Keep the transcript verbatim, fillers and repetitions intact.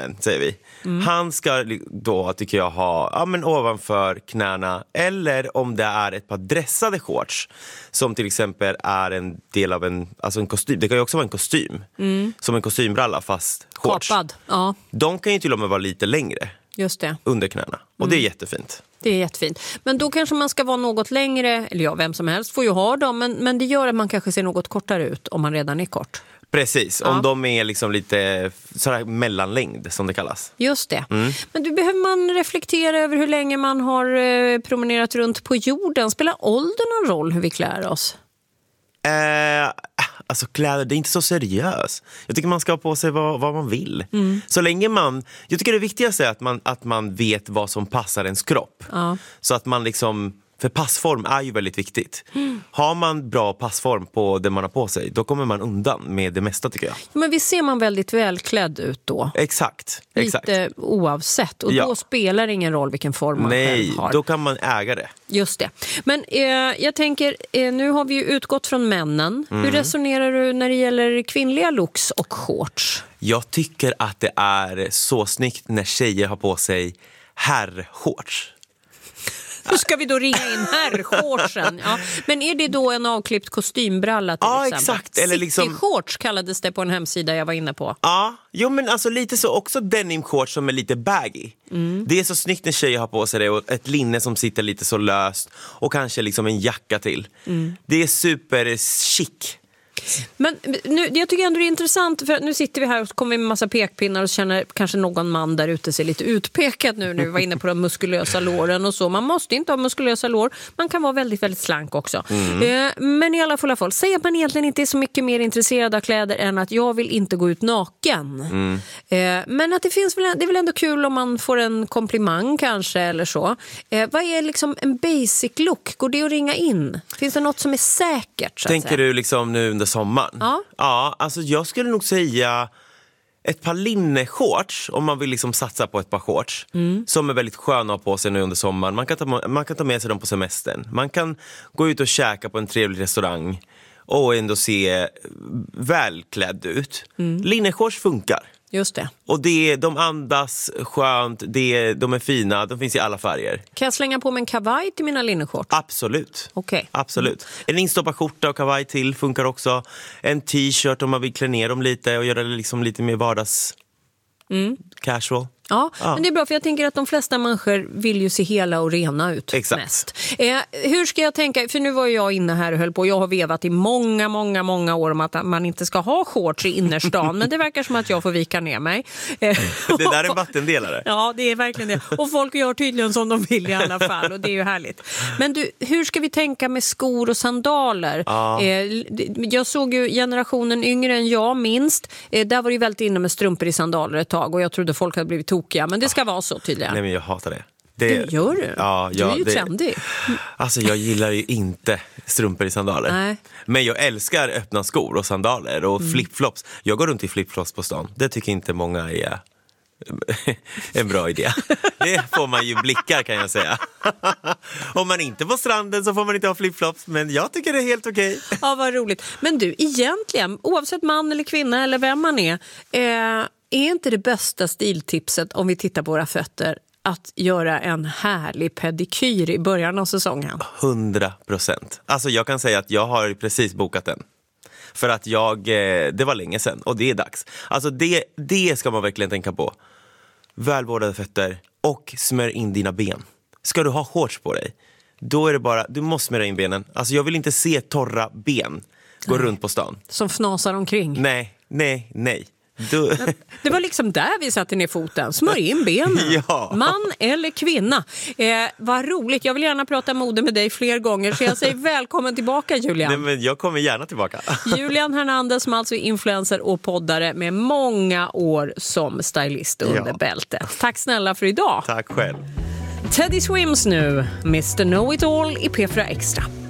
mannen, säger vi. Mm. Han ska då, tycker jag, ha ja, men ovanför knäna. Eller om det är ett par dressade shorts, som till exempel är en del av en, alltså en kostym. Det kan ju också vara en kostym. Mm. Som en kostymbralla, fast shorts. Kapad, ja. De kan ju till och med vara lite längre. Just det. Under knäna. Och mm. det är jättefint. Det är jättefint. Men då kanske man ska vara något längre, eller ja, vem som helst får ju ha dem. Men, men det gör att man kanske ser något kortare ut om man redan är kort. Precis, ja. Om de är liksom lite sådär mellanlängd som det kallas. Just det. Mm. Men du, behöver man reflektera över hur länge man har eh, promenerat runt på jorden? Spelar åldern någon roll hur vi klär oss? Eh, alltså kläder, det är inte så seriöst. Jag tycker man ska ha på sig vad, vad man vill. Mm. Så länge man, jag tycker det viktigaste är att man, att man vet vad som passar ens kropp. Ja. Så att man liksom, för passform är ju väldigt viktigt. Mm. Har man bra passform på det man har på sig, då kommer man undan med det mesta, tycker jag. Men visst ser man väldigt välklädd ut då? Exakt. Lite exakt. Oavsett. Och ja. Då spelar det ingen roll vilken form man Nej, själv har. Då kan man äga det. Just det. Men eh, jag tänker, eh, nu har vi ju utgått från männen. Mm. Hur resonerar du när det gäller kvinnliga looks och shorts? Jag tycker att det är så snyggt när tjejer har på sig herrshorts. Hur ska vi då ringa in herrshortsen? Ja. Men är det då en avklippt kostymbralla till ja, exempel? Exakt. Eller liksom... City-shorts kallades det på en hemsida jag var inne på. Ja, jo, men alltså lite så också denim-shorts som är lite baggy. Mm. Det är så snyggt när tjejer har på sig det, och ett linne som sitter lite så löst och kanske liksom en jacka till. Mm. Det är super chic. Men nu, jag tycker ändå det är intressant, för nu sitter vi här och kommer med massa pekpinnar och känner kanske någon man där ute sig lite utpekad nu när vi var inne på de muskulösa låren och så. Man måste inte ha muskulösa lår, man kan vara väldigt, väldigt slank också. Mm. Eh, men i alla fall, säg att man egentligen inte är så mycket mer intresserad av kläder än att jag vill inte gå ut naken. Mm. Eh, men att det finns väl, det är väl ändå kul om man får en komplimang kanske eller så. Eh, vad är liksom en basic look? Går det att ringa in? Finns det något som är säkert? Så Tänker du liksom nu under sommaren? Ja. Ja, alltså jag skulle nog säga ett par linneshorts, om man vill liksom satsa på ett par shorts mm. som är väldigt sköna att ha på sig nu under sommaren. Man kan, ta, man kan ta med sig dem på semestern. Man kan gå ut och käka på en trevlig restaurang och ändå se välklädd ut. Mm. Linneshorts funkar. Just det. Och det, de andas skönt, det, de är fina, de finns i alla färger. Kan jag slänga på mig en kavaj till mina linneshorts? Absolut. Okay. Absolut. En instoppad skjorta och kavaj till funkar också. En t-shirt om man vill klä ner dem lite och göra det liksom lite mer vardags mm. casual. Ja, ja, men det är bra, för jag tänker att de flesta människor vill ju se hela och rena ut. Exakt. Mest. Eh, hur ska jag tänka, för nu var jag inne här och höll på, jag har vevat i många, många, många år om att man inte ska ha shorts i innerstan, men det verkar som att jag får vika ner mig. Eh, det där är en vattendelare. Ja, det är verkligen det. Och folk gör tydligen som de vill i alla fall, och det är ju härligt. Men du, hur ska vi tänka med skor och sandaler? Ja. Eh, jag såg ju generationen yngre än jag minst, eh, där var det ju väldigt inne med strumpor i sandaler ett tag, och jag trodde folk hade blivit tokiga, men det ska vara så tydligen. Nej, men jag hatar det. Det, det gör du? Ja, du ja, är ju det, trendig. Alltså jag gillar ju inte strumpor i sandaler. Nej. Men jag älskar öppna skor och sandaler och mm. flipflops. Jag går runt i flipflops på stan. Det tycker inte många är en bra idé. Det får man ju blickar, kan jag säga. Om man inte på stranden så får man inte ha flipflops, men jag tycker det är helt okej. Ja, vad roligt. Men du, egentligen, oavsett man eller kvinna eller vem man är, eh, är inte det bästa stiltipset om vi tittar på våra fötter att göra en härlig pedikyr i början av säsongen? Hundra procent. Alltså jag kan säga att jag har precis bokat den. För att jag, det var länge sedan och det är dags. Alltså det, det ska man verkligen tänka på. Välvårdade fötter och smör in dina ben. Ska du ha shorts på dig, då är det bara, du måste smöra in benen. Alltså jag vill inte se torra ben gå nej. runt på stan. Som fnasar omkring. Nej, nej, nej. Du... Det var liksom där vi satte ner foten. Smör in benen. Ja. Man eller kvinna. Eh, vad roligt. Jag vill gärna prata mode med dig fler gånger. Så jag säger välkommen tillbaka, Julian. Nej, men jag kommer gärna tillbaka. Julian Hernandez, som alltså är influencer och poddare med många år som stylist under ja. bältet. Tack snälla för idag. Tack själv. Teddy Swims nu. mister Know It All i P fyra Extra.